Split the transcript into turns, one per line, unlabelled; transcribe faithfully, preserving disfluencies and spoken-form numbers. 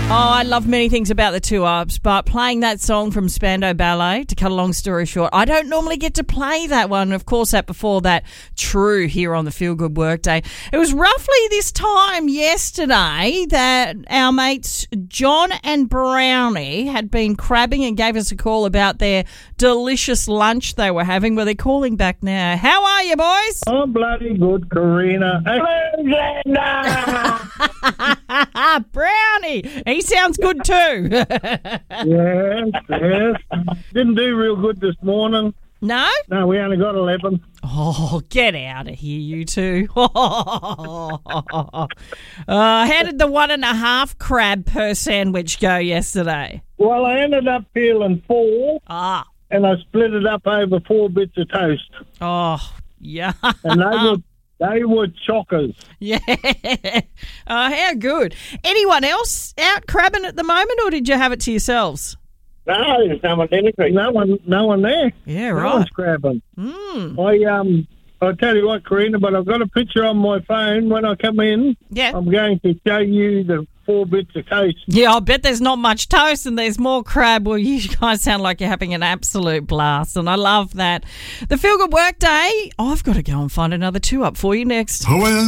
Oh, I love many things about the Two Ups, but playing that song from Spandau Ballet, to cut a long story short, I don't normally get to play that one. Of course, that before that, True here on the Feel Good Workday. It was roughly this time yesterday that our mates John and Brownie had been crabbing and gave us a call about their delicious lunch they were having. Well, they're calling back now. How are you, boys?
Oh, bloody good, Karina.
Brownie, he sounds good too.
Yes, yes. Didn't do real good this morning.
No?
No, we only got eleven.
Oh, get out of here, you two. uh, how did the one and a half crab per sandwich go yesterday?
Well, I ended up peeling four,
Ah.
and I split it up over four bits of toast.
Oh, yeah.
And they were, they were chockers.
Yeah. Uh, how good. Anyone else out crabbing at the moment, or did you have it to yourselves?
No, there's no one there. No one, no one there.
Yeah,
no
right.
one's crabbing.
Mm.
I um, I'll tell you what, Karina, but I've got a picture on my phone when I come in.
Yeah.
I'm going to show you the four bits of toast.
Yeah, I bet there's not much toast and there's more crab. Well, you guys sound like you're having an absolute blast, and I love that. The Feel Good Workday, I've got to go and find another two up for you next.
Oh, well.